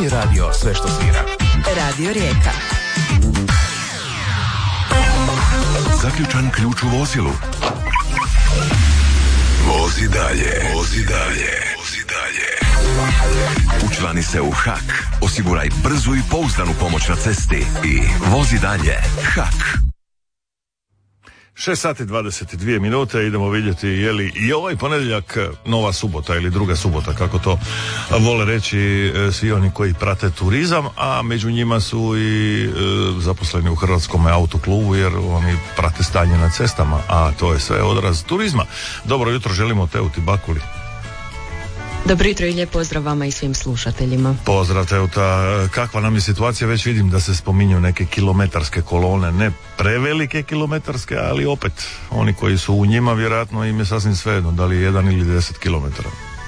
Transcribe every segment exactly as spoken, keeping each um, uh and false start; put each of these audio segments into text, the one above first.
je radio sve što svira? Radio Rijeka. Zaključan ključ u vozilu. Vozi dalje, vozi dalje, vozi dalje. Učlani se u H A K. Osiguraj brzu i pouzdanu pomoć na cesti i vozi dalje. H A K. šest sati dvadeset dvije minute, idemo vidjeti je li i ovaj ponedjeljak nova subota ili druga subota, kako to vole reći svi oni koji prate turizam, a među njima su i e, zaposleni u Hrvatskom autoklubu, jer oni prate stanje na cestama, a to je sve odraz turizma. Dobro jutro, želimo Teuti Bakuli. Dobro jutro i lijep pozdrav vama i svim slušateljima. Pozdrav Teuta, kakva nam je situacija? Već vidim da se spominju neke kilometarske kolone, ne prevelike kilometarske, ali opet oni koji su u njima vjerojatno im je sasvim svejedno da li je jedan ili deset kilometara.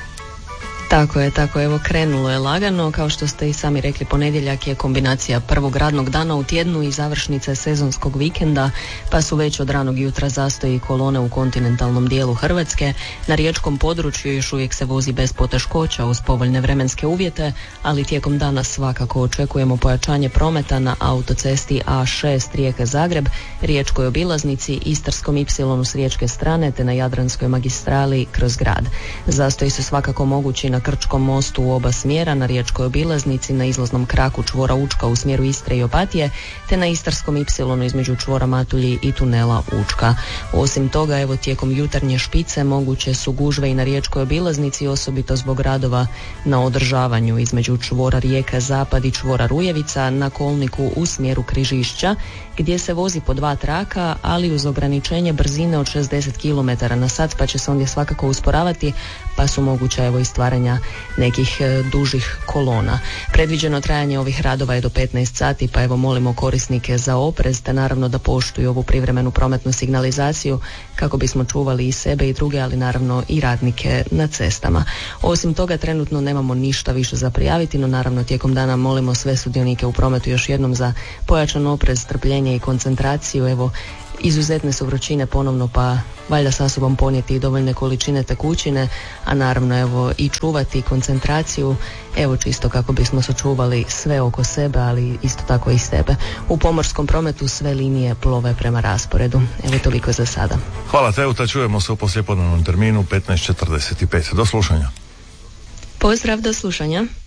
Tako je, tako je, evo krenulo je lagano, kao što ste i sami rekli, ponedjeljak je kombinacija prvog radnog dana u tjednu i završnice sezonskog vikenda, pa su već od ranog jutra zastoji kolone u kontinentalnom dijelu Hrvatske. Na riječkom području još uvijek se vozi bez poteškoća uz povoljne vremenske uvjete, ali tijekom dana svakako očekujemo pojačanje prometa na autocesti A šest Rijeka-Zagreb, riječkoj obilaznici, Istarskom ipsilonu s riječke strane te na Jadranskoj magistrali kroz grad. Zastoji su svakako mogući na Krčkom mostu u oba smjera, na riječkoj obilaznici, na izlaznom kraku čvora Učka u smjeru Istre i Opatije, te na Istarskom ipsilonu između čvora Matulji i tunela Učka. Osim toga, evo tijekom jutarnje špice moguće su gužve i na riječkoj obilaznici, osobito zbog radova na održavanju između čvora Rijeka Zapad i čvora Rujevica, na kolniku u smjeru Križišća, gdje se vozi po dva traka, ali uz ograničenje brzine od šezdeset kilometara na sat, pa će se ondje svakako usporavati, pa su moguće evo i stvaranja nekih e, dužih kolona. Predviđeno trajanje ovih radova je do petnaest sati, pa evo molimo korisnike za oprez, te naravno da poštuju ovu privremenu prometnu signalizaciju kako bismo čuvali i sebe i druge, ali naravno i radnike na cestama. Osim toga, trenutno nemamo ništa više za prijaviti, no naravno tijekom dana molimo sve sudionike u prometu još jednom za pojačan oprez, strpljenje i koncentraciju. Evo, izuzetne su vrućine ponovno, pa valjda sa sobom ponijeti i dovoljne količine tekućine, a naravno evo i čuvati koncentraciju, evo čisto kako bismo sačuvali sve oko sebe, ali isto tako i sebe. U pomorskom prometu sve linije plove prema rasporedu. Evo toliko za sada. Hvala Teuta, čujemo se u poslijepodnevnom terminu petnaest četrdeset pet. Do slušanja. Pozdrav, do slušanja.